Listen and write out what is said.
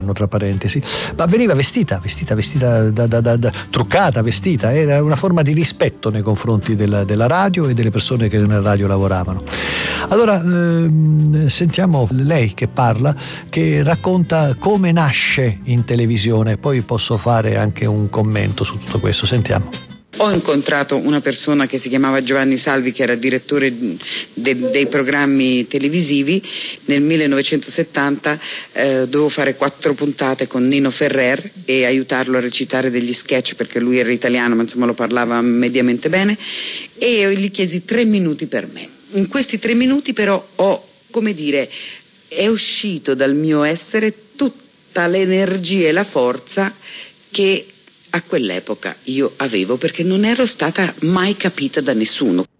tra parentesi, ma veniva vestita truccata, vestita, era una forma di rispetto nei confronti della radio e delle persone che nella radio lavoravano. Allora sentiamo lei che parla, che racconta come nasce in televisione, poi posso fare anche un commento su tutto questo. Sentiamo. Ho incontrato una persona che si chiamava Giovanni Salvi, che era direttore dei programmi televisivi. Nel 1970 dovevo fare 4 puntate con Nino Ferrer e aiutarlo a recitare degli sketch, perché lui era italiano ma insomma lo parlava mediamente bene, e io gli chiesi 3 minuti per me. In questi 3 minuti però è uscito dal mio essere tutta l'energia e la forza che a quell'epoca io avevo, perché non ero stata mai capita da nessuno.